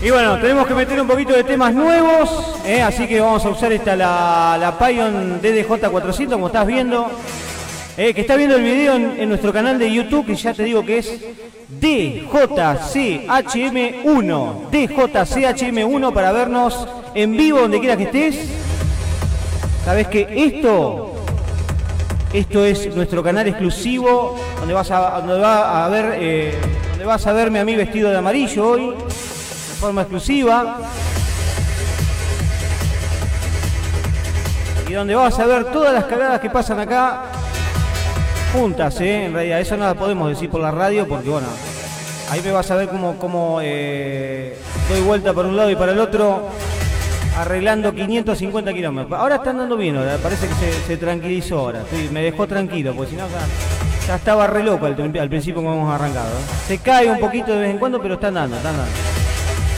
Y bueno, tenemos que meter un poquito de temas nuevos, así que vamos a usar la Pion DDJ400, como estás viendo. Que estás viendo el video en nuestro canal de YouTube, que ya te digo que es DJCHM1. DJCHM1 para vernos en vivo donde quiera que estés. Sabes que esto es nuestro canal exclusivo, donde vas a verme a mí vestido de amarillo hoy, de forma exclusiva. Y donde vas a ver todas las cagadas que pasan acá juntas, en realidad. Eso no lo podemos decir por la radio porque, bueno, ahí me vas a ver cómo doy vuelta para un lado y para el otro, arreglando 550 kilómetros. Ahora está andando bien, ahora parece que se tranquilizó ahora. Me dejó tranquilo, porque si no ya estaba re loco al principio como hemos arrancado. Se cae un poquito de vez en cuando, pero está andando.